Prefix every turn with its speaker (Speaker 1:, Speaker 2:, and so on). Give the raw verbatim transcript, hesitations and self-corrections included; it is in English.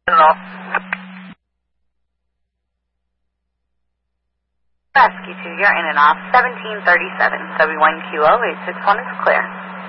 Speaker 1: No.
Speaker 2: Rescue two, you're in and off. seventeen thirty-seven, W one Q O eight six one is clear.